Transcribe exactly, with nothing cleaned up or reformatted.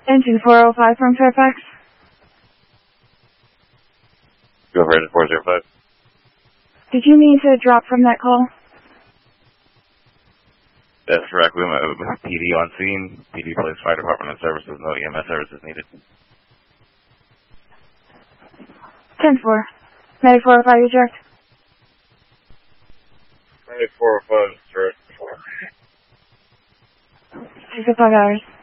Engine four oh five from Fairfax. Go for engine four oh five. Did you mean to drop from that call? That's correct. We have P D on scene. P D placed fire department on services. No E M S services needed. ten four. Medic four oh five, eject. Medic four oh five, direct. Six to five hours.